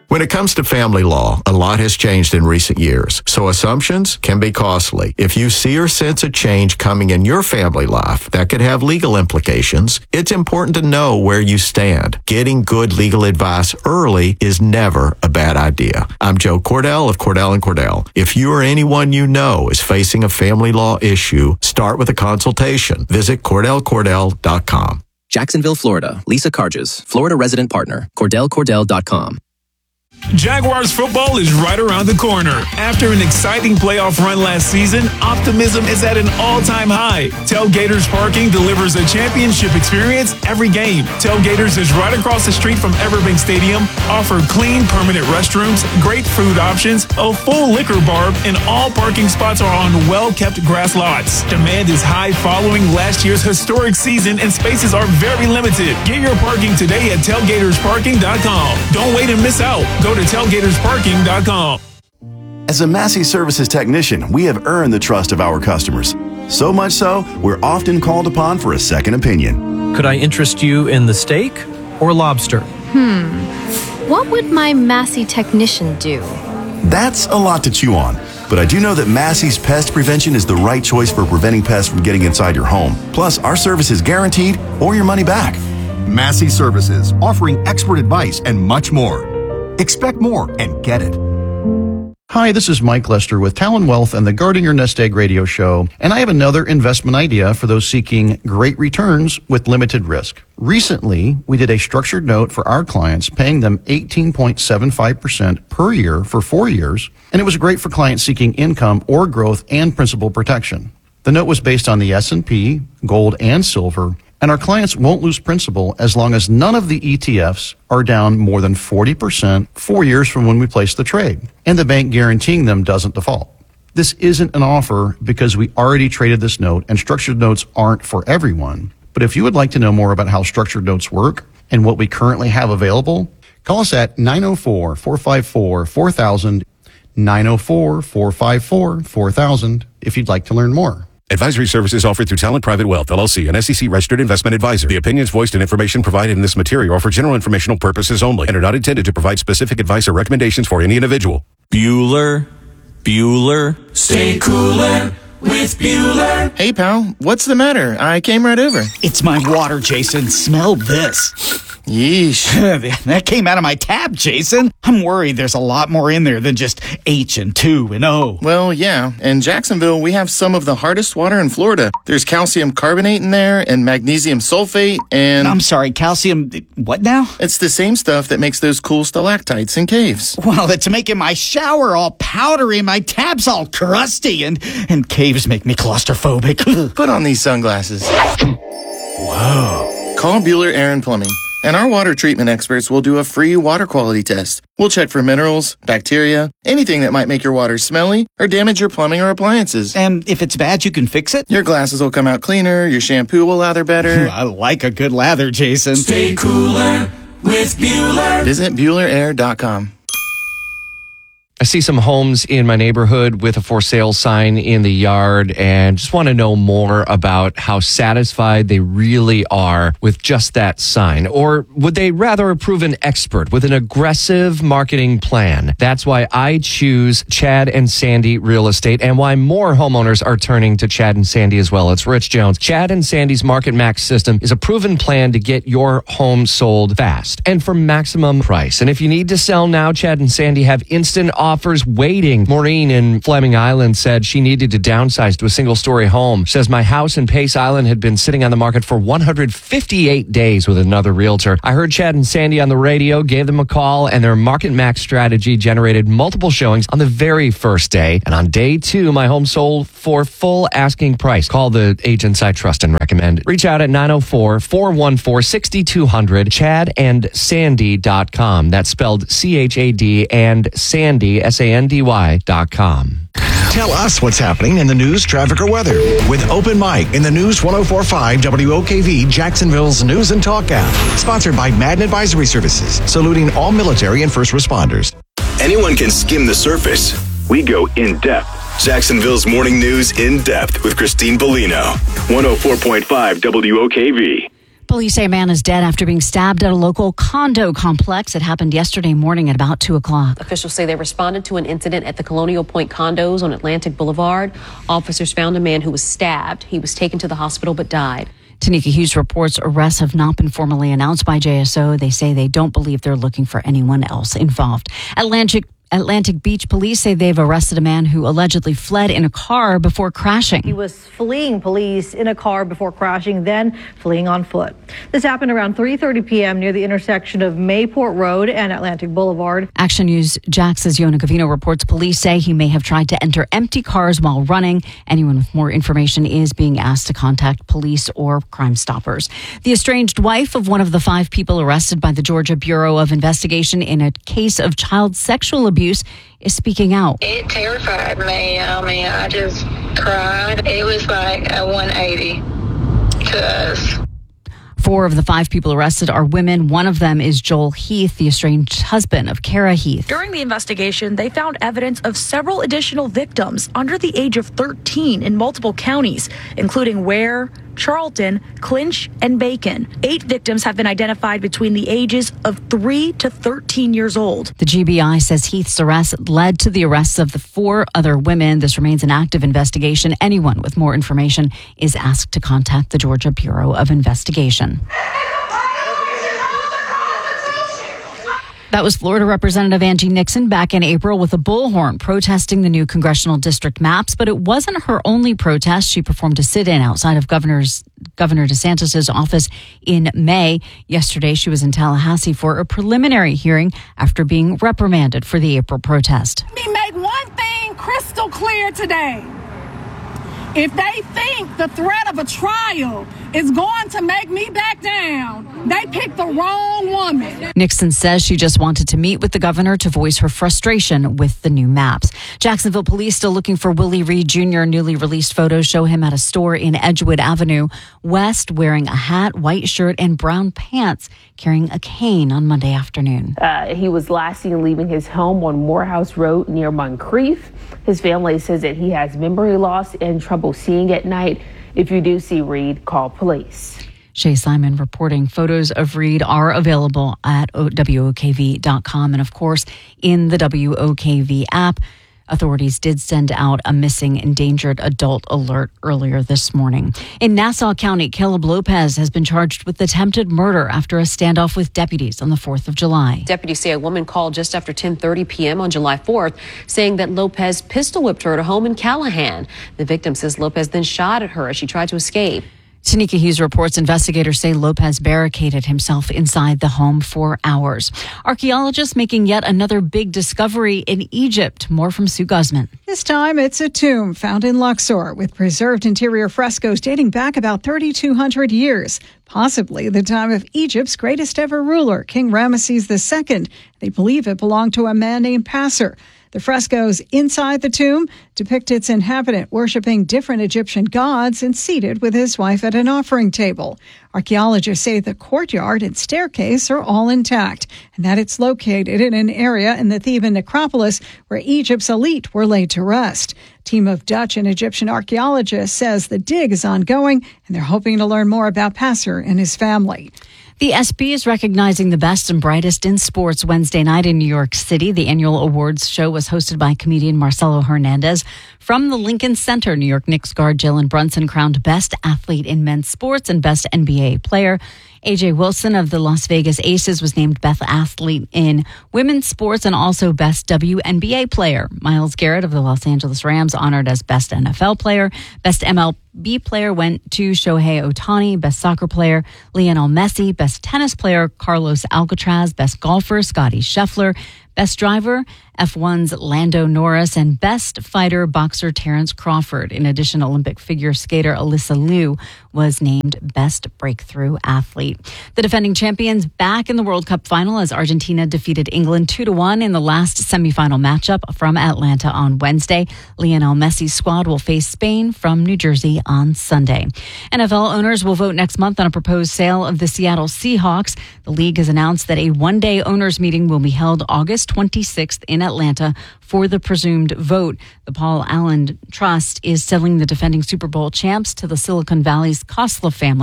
When it comes to family law, a lot has changed in recent years, so assumptions can be costly. If you see or sense a change coming in your family life that could have legal implications, it's important to know where you stand. Getting good legal advice early is never a bad idea. I'm Joe Cordell of Cordell & Cordell. If you or anyone you know is facing a family law issue, start with a consultation. Visit CordellCordell.com. Jacksonville, Florida. Lisa Carges, Florida resident partner. CordellCordell.com. Jaguars football is right around the corner. After an exciting playoff run last season, optimism is at an all-time high. Tailgaters Parking delivers a championship experience every game. Tailgaters is right across the street from Everbank Stadium, offer clean, permanent restrooms, great food options, a full liquor bar, and all parking spots are on well-kept grass lots. Demand is high following last year's historic season, and spaces are very limited. Get your parking today at tailgatorsparking.com. Don't wait and miss out. Go to tailgatorsparking.com. As a Massey Services technician, we have earned the trust of our customers. So much so, we're often called upon for a second opinion. Could I interest you in the steak or lobster? What would my Massey technician do? That's a lot to chew on. But I do know that Massey's Pest Prevention is the right choice for preventing pests from getting inside your home. Plus, our service is guaranteed or your money back. Massey Services, offering expert advice and much more. Expect more and get it. Hi, this is Mike Lester with Talon Wealth and the Guarding Your Nest Egg radio show, and I have another investment idea for those seeking great returns with limited risk. Recently, we did a structured note for our clients, paying them 18.75% per year for 4 years, and it was great for clients seeking income or growth and principal protection. The note was based on the S&P, gold, and silver, and our clients won't lose principal as long as none of the ETFs are down more than 40% 4 years from when we place the trade, and the bank guaranteeing them doesn't default. This isn't an offer because we already traded this note, and structured notes aren't for everyone. But if you would like to know more about how structured notes work and what we currently have available, call us at 904-454-4000, 904-454-4000 if you'd like to learn more. Advisory services offered through Talent Private Wealth, LLC, an SEC-registered investment advisor. The opinions voiced and information provided in this material are for general informational purposes only and are not intended to provide specific advice or recommendations for any individual. Bueller, stay cooler with Bueller. Hey, pal, what's the matter? I came right over. It's my water, Jason. Smell this. Yeesh. That came out of my tap, Jason. I'm worried there's a lot more in there than just H and 2 and O. Well, yeah. In Jacksonville, we have some of the hardest water in Florida. There's calcium carbonate in there and magnesium sulfate and... I'm sorry, calcium... what now? It's the same stuff that makes those cool stalactites in caves. Well, it's making my shower all powdery and my taps all crusty and caves make me claustrophobic. Put on these sunglasses. Whoa. Call Bueller Air & Plumbing. And our water treatment experts will do a free water quality test. We'll check for minerals, bacteria, anything that might make your water smelly or damage your plumbing or appliances. And if it's bad, you can fix it? Your glasses will come out cleaner, your shampoo will lather better. I like a good lather, Jason. Stay cooler with Bueller. Visit BuellerAir.com. I see some homes in my neighborhood with a for sale sign in the yard and just want to know more about how satisfied they really are with just that sign. Or would they rather approve an expert with an aggressive marketing plan? That's why I choose Chad and Sandy Real Estate and why more homeowners are turning to Chad and Sandy as well. It's Rich Jones. Chad and Sandy's Market Max system is a proven plan to get your home sold fast and for maximum price. And if you need to sell now, Chad and Sandy have instant offers waiting. Maureen in Fleming Island said she needed to downsize to a single-story home. She says, my house in Pace Island had been sitting on the market for 158 days with another realtor. I heard Chad and Sandy on the radio, gave them a call, and their Market Max strategy generated multiple showings on the very first day. And on day 2, my home sold for full asking price. Call the agents I trust and recommend. Reach out at 904-414-6200, chadandsandy.com. That's spelled C-H-A-D and Sandy, SANDY.com. Tell us what's happening in the news, traffic, or weather with Open Mic in the News 104.5 WOKV, Jacksonville's News and Talk app. Sponsored by Madden Advisory Services, saluting all military and first responders. Anyone can skim the surface. We go in depth. Jacksonville's Morning News in depth with Christine Bellino. 104.5 WOKV. Police say a man is dead after being stabbed at a local condo complex. It happened yesterday morning at about 2 o'clock. Officials say they responded to an incident at the Colonial Point condos on Atlantic Boulevard. Officers found a man who was stabbed. He was taken to the hospital but died. Tanika Hughes reports arrests have not been formally announced by JSO. They say they don't believe they're looking for anyone else involved. Atlantic Beach police say they've arrested a man who allegedly fled in a car before crashing. He was fleeing police in a car before crashing, then fleeing on foot. This happened around 3:30 p.m. near the intersection of Mayport Road and Atlantic Boulevard. Action News Jax's Yona Gavino reports police say he may have tried to enter empty cars while running. Anyone with more information is being asked to contact police or Crime Stoppers. The estranged wife of one of the 5 people arrested by the Georgia Bureau of Investigation in a case of child sexual abuse is speaking out. It terrified me. I mean, I just cried. It was like a 180 to us. 4 of the 5 people arrested are women. One of them is Joel Heath, the estranged husband of Kara Heath. During the investigation, they found evidence of several additional victims under the age of 13 in multiple counties, including Ware, Charlton, Clinch, and Bacon. 8 victims have been identified between the ages of 3 to 13 years old. The GBI says Heath's arrest led to the arrests of the 4 other women. This remains an active investigation. Anyone with more information is asked to contact the Georgia Bureau of Investigation. That was Florida Representative Angie Nixon back in April with a bullhorn protesting the new congressional district maps. But it wasn't her only protest. She performed a sit-in outside of Governor DeSantis' office in May. Yesterday, she was in Tallahassee for a preliminary hearing after being reprimanded for the April protest. Let me make one thing crystal clear today. If they think the threat of a trial is going to make me back down, they picked the wrong woman. Nixon says she just wanted to meet with the governor to voice her frustration with the new maps. Jacksonville police still looking for Willie Reed Jr. Newly released photos show him at a store in Edgewood Avenue West wearing a hat, white shirt, and brown pants, carrying a cane on Monday afternoon. He was last seen leaving his home on Morehouse Road near Moncrief. His family says that he has memory loss and trouble seeing at night. If you do see Reed, call police. Shay Simon reporting. Photos of Reed are available at WOKV.com and, of course, in the WOKV app. Authorities did send out a missing endangered adult alert earlier this morning. In Nassau County, Caleb Lopez has been charged with attempted murder after a standoff with deputies on the 4th of July. Deputies say a woman called just after 10:30 p.m. on July 4th, saying that Lopez pistol whipped her at a home in Callahan. The victim says Lopez then shot at her as she tried to escape. Tanika Hughes reports investigators say Lopez barricaded himself inside the home for hours. Archaeologists making yet another big discovery in Egypt. More from Sue Guzman. This time it's a tomb found in Luxor with preserved interior frescoes dating back about 3,200 years, possibly the time of Egypt's greatest ever ruler, King Ramesses II. They believe it belonged to a man named Passer. The frescoes inside the tomb depict its inhabitant worshiping different Egyptian gods and seated with his wife at an offering table. Archaeologists say the courtyard and staircase are all intact and that it's located in an area in the Theban necropolis where Egypt's elite were laid to rest. A team of Dutch and Egyptian archaeologists says the dig is ongoing and they're hoping to learn more about Passer and his family. The ESPY is recognizing the best and brightest in sports Wednesday night in New York City. The annual awards show was hosted by comedian Marcelo Hernandez. From the Lincoln Center, New York Knicks guard Jalen Brunson crowned Best Athlete in Men's Sports and Best NBA Player. A.J. Wilson of the Las Vegas Aces was named Best Athlete in Women's Sports and also Best WNBA Player. Myles Garrett of the Los Angeles Rams honored as Best NFL Player. Best MLB Player went to Shohei Ohtani. Best Soccer Player, Lionel Messi. Best Tennis Player, Carlos Alcaraz. Best Golfer, Scottie Scheffler. Best Driver, F1's Lando Norris, and Best Fighter, boxer Terrence Crawford. In addition, Olympic figure skater Alyssa Liu was named Best Breakthrough Athlete. The defending champions back in the World Cup final as Argentina defeated England 2-1 in the last semifinal matchup from Atlanta on Wednesday. Lionel Messi's squad will face Spain from New Jersey on Sunday. NFL owners will vote next month on a proposed sale of the Seattle Seahawks. The league has announced that a one-day owners meeting will be held August 26th in Atlanta for the presumed vote. The Paul Allen Trust is selling the defending Super Bowl champs to the Silicon Valley's Khosla family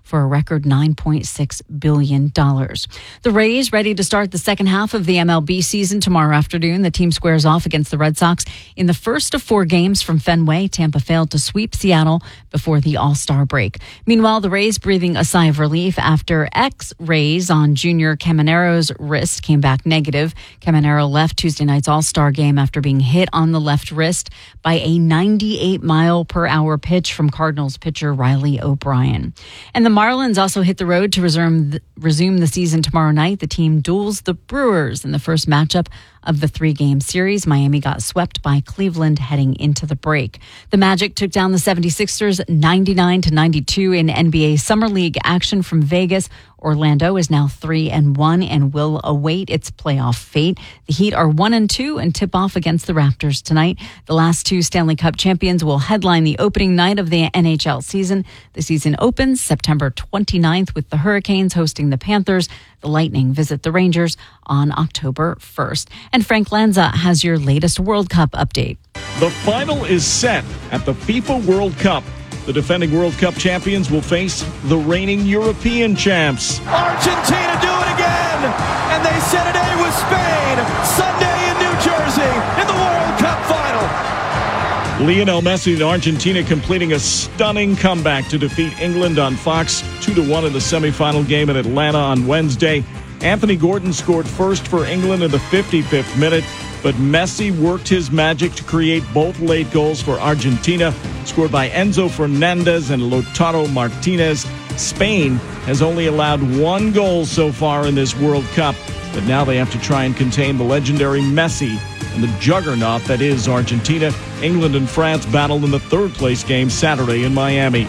for a record $9.6 billion. The Rays ready to start the second half of the MLB season tomorrow afternoon. The team squares off against the Red Sox in the first of 4 games from Fenway. Tampa failed to sweep Seattle before the All-Star break. Meanwhile, the Rays breathing a sigh of relief after X-rays on Junior Camanero's wrist came back negative. Caminero left Tuesday night's All-Star game after being hit on the left wrist by a 98-mile-per-hour pitch from Cardinals pitcher Riley O'Brien. And the Marlins also hit the road to resume the season tomorrow night. The team duels the Brewers in the first matchup of the 3-game series. Miami got swept by Cleveland heading into the break. The Magic took down the 76ers 99-92 in NBA Summer League action from Vegas. Orlando is now 3-1 and will await its playoff fate. The Heat are 1-2 and tip off against the Raptors tonight. The last 2 Stanley Cup champions will headline the opening night of the NHL season. The season opens September 29th with the Hurricanes hosting the Panthers. The Lightning visit the Rangers on October 1st. And Frank Lanza has your latest World Cup update. The final is set at the FIFA World Cup. The defending World Cup champions will face the reigning European champs. Argentina do it again, and they set an A with Spain Sunday in New Jersey in the World Cup final. Lionel Messi and Argentina completing a stunning comeback to defeat England on Fox 2-1 in the semifinal game in Atlanta on Wednesday. Anthony Gordon scored first for England in the 55th minute, but Messi worked his magic to create both late goals for Argentina, scored by Enzo Fernandez and Lautaro Martinez. Spain has only allowed 1 goal so far in this World Cup, but now they have to try and contain the legendary Messi and the juggernaut that is Argentina. England and France battled in the 3rd-place game Saturday in Miami.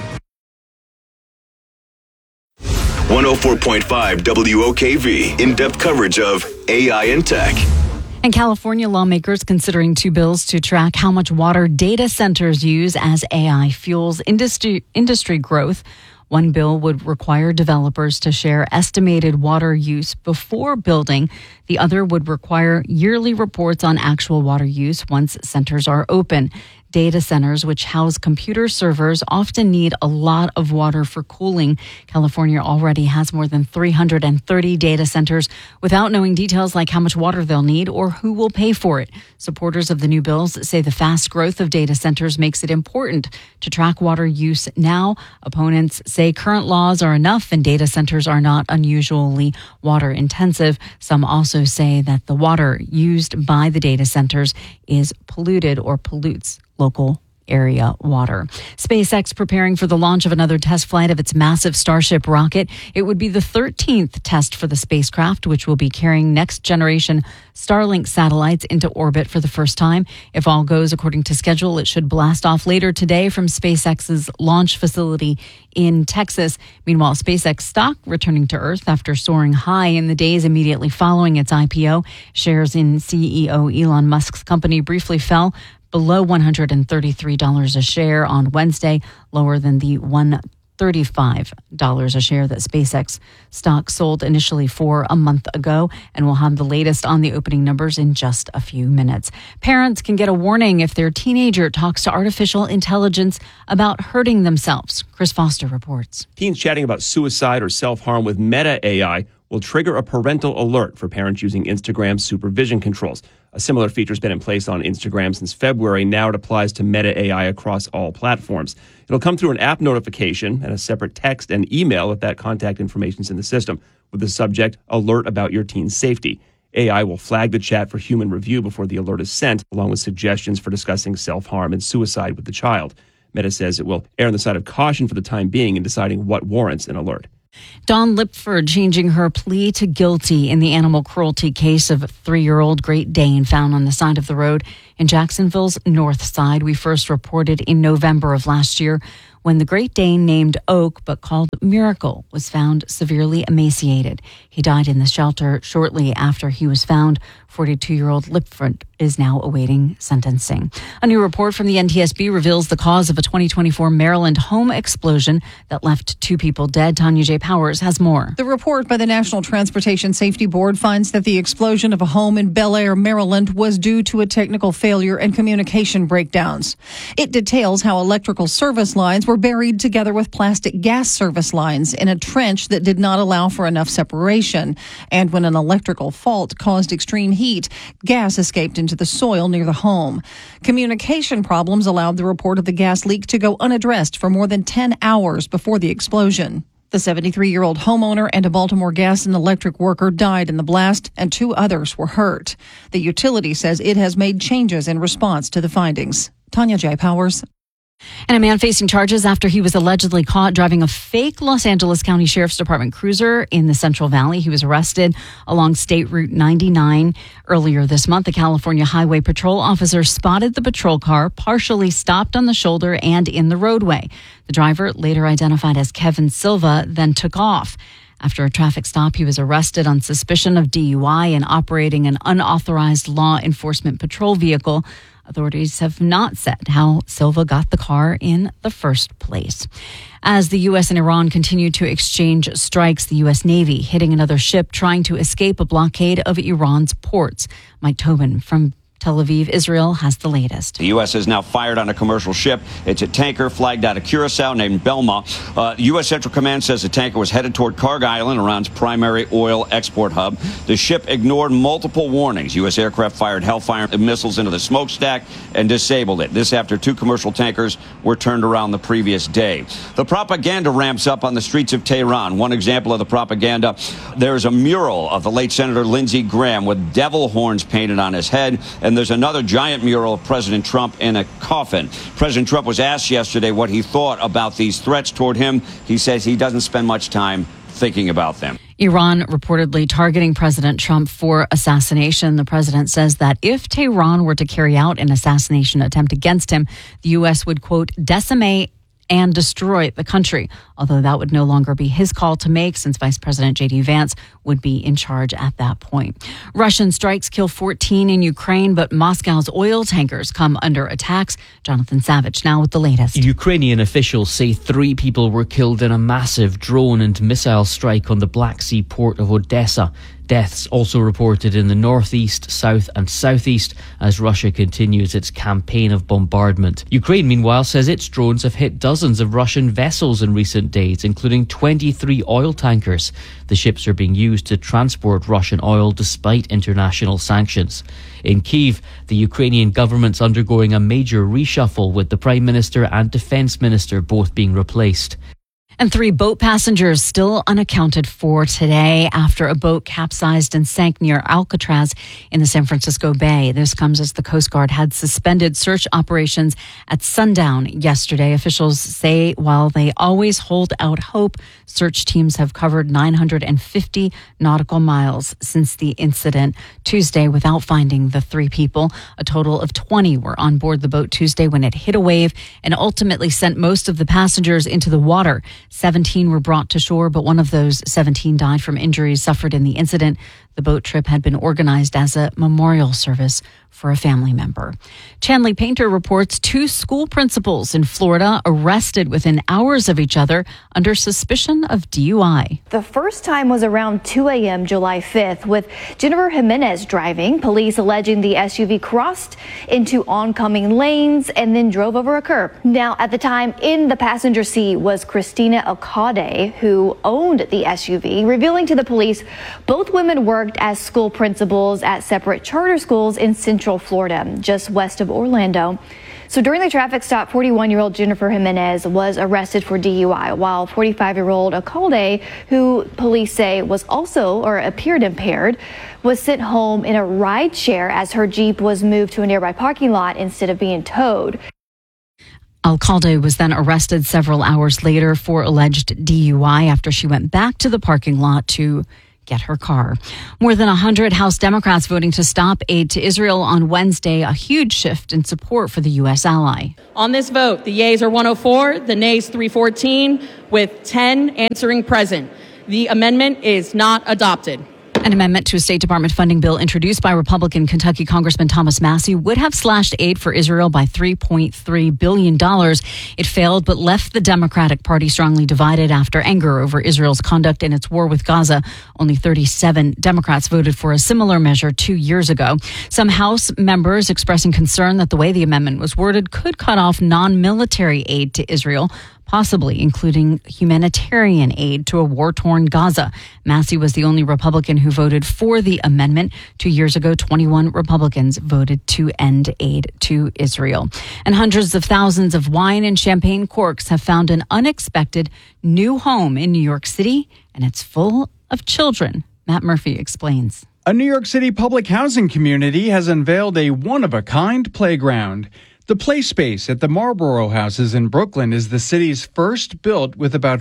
104.5 WOKV, in-depth coverage of AI and tech. And California lawmakers considering 2 bills to track how much water data centers use as AI fuels industry growth. One bill would require developers to share estimated water use before building. The other would require yearly reports on actual water use once centers are open. Data centers, which house computer servers, often need a lot of water for cooling. California already has more than 330 data centers without knowing details like how much water they'll need or who will pay for it. Supporters of the new bills say the fast growth of data centers makes it important to track water use now. Opponents say current laws are enough and data centers are not unusually water intensive. Some also say that the water used by the data centers is polluted or pollutes local area water. SpaceX preparing for the launch of another test flight of its massive Starship rocket. It would be the 13th test for the spacecraft, which will be carrying next-generation Starlink satellites into orbit for the first time. If all goes according to schedule, it should blast off later today from SpaceX's launch facility in Texas. Meanwhile, SpaceX stock returning to Earth after soaring high in the days immediately following its IPO. Shares in CEO Elon Musk's company briefly fell below $133 a share on Wednesday, lower than the $135 a share that SpaceX stock sold initially for a month ago. And we'll have the latest on the opening numbers in just a few minutes. Parents can get a warning if their teenager talks to artificial intelligence about hurting themselves. Chris Foster reports. Teens chatting about suicide or self-harm with Meta AI will trigger a parental alert for parents using Instagram's supervision controls. A similar feature has been in place on Instagram since February. Now it applies to Meta AI across all platforms. It'll come through an app notification and a separate text and email if that contact information is in the system, with the subject, alert about your teen's safety. AI will flag the chat for human review before the alert is sent, along with suggestions for discussing self-harm and suicide with the child. Meta says it will err on the side of caution for the time being in deciding what warrants an alert. Dawn Lipford changing her plea to guilty in the animal cruelty case of a 3-year-old Great Dane found on the side of the road in Jacksonville's north side. We first reported in November of last year when the Great Dane named Oak but called Miracle was found severely emaciated. He died in the shelter shortly after he was found. 42-year-old Lipford is now awaiting sentencing. A new report from the NTSB reveals the cause of a 2024 Maryland home explosion that left 2 people dead. Tanya J. Powers has more. The report by the National Transportation Safety Board finds that the explosion of a home in Bel Air, Maryland was due to a technical failure and communication breakdowns. It details how electrical service lines were buried together with plastic gas service lines in a trench that did not allow for enough separation. And when an electrical fault caused extreme heat, gas escaped into the soil near the home. Communication problems allowed the report of the gas leak to go unaddressed for more than 10 hours before the explosion. The 73-year-old homeowner and a Baltimore Gas and Electric worker died in the blast, and 2 others were hurt. The utility says it has made changes in response to the findings. Tanya J. Powers. And a man facing charges after he was allegedly caught driving a fake Los Angeles County Sheriff's Department cruiser in the Central Valley. He was arrested along State Route 99 earlier this month. The California Highway Patrol officer spotted the patrol car partially stopped on the shoulder and in the roadway. The driver, later identified as Kevin Silva, then took off. After a traffic stop, he was arrested on suspicion of DUI and operating an unauthorized law enforcement patrol vehicle. Authorities have not said how Silva got the car in the first place. As the U.S. and Iran continue to exchange strikes, the U.S. Navy hitting another ship trying to escape a blockade of Iran's ports. Mike Tobin from Tel Aviv, Israel, has the latest. The U.S. has now fired on a commercial ship. It's a tanker flagged out of Curacao named Belma. U.S. Central Command says the tanker was headed toward Karg Island, Iran's primary oil export hub. The ship ignored multiple warnings. U.S. aircraft fired Hellfire missiles into the smokestack and disabled it. This after 2 commercial tankers were turned around the previous day. The propaganda ramps up on the streets of Tehran. One example of the propaganda, there's a mural of the late Senator Lindsey Graham with devil horns painted on his head. And there's another giant mural of President Trump in a coffin. President Trump was asked yesterday what he thought about these threats toward him. He says he doesn't spend much time thinking about them. Iran reportedly targeting President Trump for assassination. The president says that if Tehran were to carry out an assassination attempt against him, the U.S. would, quote, decimate and destroy the country, although that would no longer be his call to make since Vice President J.D. Vance would be in charge at that point. Russian strikes kill 14 in Ukraine, but Moscow's oil tankers come under attacks. Jonathan Savage now with the latest. Ukrainian officials say 3 people were killed in a massive drone and missile strike on the Black Sea port of Odessa. Deaths also reported in the northeast, south and southeast as Russia continues its campaign of bombardment. Ukraine, meanwhile, says its drones have hit dozens of Russian vessels in recent days, including 23 oil tankers. The ships are being used to transport Russian oil despite international sanctions. In Kyiv, the Ukrainian government's undergoing a major reshuffle with the Prime Minister and Defense Minister both being replaced. And 3 boat passengers still unaccounted for today after a boat capsized and sank near Alcatraz in the San Francisco Bay. This comes as the Coast Guard had suspended search operations at sundown yesterday. Officials say while they always hold out hope, search teams have covered 950 nautical miles since the incident Tuesday without finding the 3 people. A total of 20 were on board the boat Tuesday when it hit a wave and ultimately sent most of the passengers into the water. 17 were brought to shore, but one of those 17 died from injuries suffered in the incident. The boat trip had been organized as a memorial service for a family member. Chanley Painter reports 2 school principals in Florida arrested within hours of each other under suspicion of DUI. The first time was around 2 a.m. July 5th with Jennifer Jimenez driving. Police alleging the SUV crossed into oncoming lanes and then drove over a curb. Now, at the time, in the passenger seat was Christina Okade, who owned the SUV, revealing to the police both women worked as school principals at separate charter schools in Central Florida, just west of Orlando. So during the traffic stop, 41-year-old Jennifer Jimenez was arrested for DUI, while 45-year-old Okalde, who police say was also or appeared impaired, was sent home in a ride share as her Jeep was moved to a nearby parking lot instead of being towed. Alcalde was then arrested several hours later for alleged DUI after she went back to the parking lot to get her car. More than 100 House Democrats voting to stop aid to Israel on Wednesday, a huge shift in support for the U.S. ally. On this vote, the yeas are 104, the nays 314, with 10 answering present. The amendment is not adopted. An amendment to a State Department funding bill introduced by Republican Kentucky Congressman Thomas Massie would have slashed aid for Israel by $3.3 billion. It failed, but left the Democratic Party strongly divided after anger over Israel's conduct in its war with Gaza. Only 37 Democrats voted for a similar measure 2 years ago. Some House members expressing concern that the way the amendment was worded could cut off non-military aid to Israel, possibly including humanitarian aid to a war-torn Gaza. Massie was the only Republican who voted for the amendment. 2 years ago, 21 Republicans voted to end aid to Israel. And hundreds of thousands of wine and champagne corks have found an unexpected new home in New York City, and it's full of children. Matt Murphy explains. A New York City public housing community has unveiled a one-of-a-kind playground. The play space at the Marlborough Houses in Brooklyn is the city's first built with about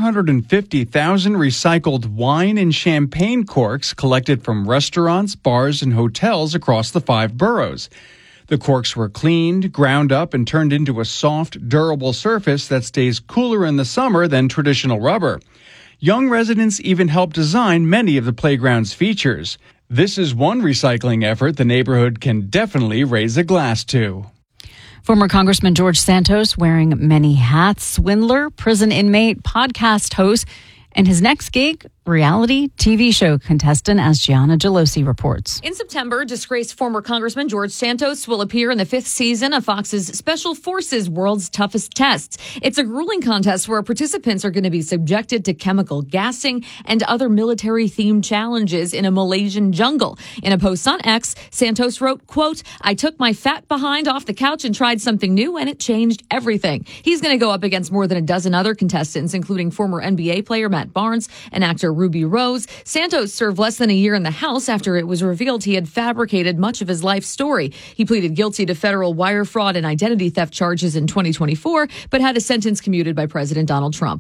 450,000 recycled wine and champagne corks collected from restaurants, bars, and hotels across the 5 boroughs. The corks were cleaned, ground up, and turned into a soft, durable surface that stays cooler in the summer than traditional rubber. Young residents even helped design many of the playground's features. This is one recycling effort the neighborhood can definitely raise a glass to. Former Congressman George Santos wearing many hats, swindler, prison inmate, podcast host, and his next gig, reality TV show contestant, as Gianna Gelosi reports. In September, disgraced former Congressman George Santos will appear in the 5th season of Fox's Special Forces World's Toughest Tests. It's a grueling contest where participants are going to be subjected to chemical gassing and other military-themed challenges in a Malaysian jungle. In a post on X, Santos wrote, quote, "I took my fat behind off the couch and tried something new, and it changed everything." He's going to go up against more than a dozen other contestants, including former NBA player Matt Barnes and actor Ruby Rose. Santos served less than a year in the House after it was revealed he had fabricated much of his life story. He pleaded guilty to federal wire fraud and identity theft charges in 2024, but had a sentence commuted by President Donald Trump.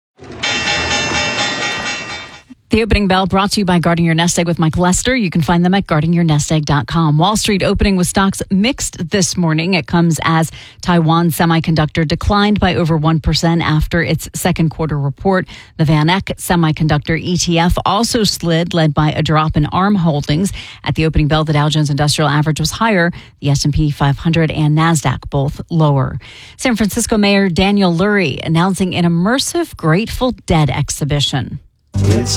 The opening bell brought to you by Guarding Your Nest Egg with Mike Lester. You can find them at guardingyournestegg.com. Wall Street opening with stocks mixed this morning. It comes as Taiwan Semiconductor declined by over 1% after its second quarter report. The VanEck Semiconductor ETF also slid, led by a drop in ARM Holdings. At the opening bell, the Dow Jones Industrial Average was higher. The S&P 500 and NASDAQ both lower. San Francisco Mayor Daniel Lurie announcing an immersive Grateful Dead exhibition.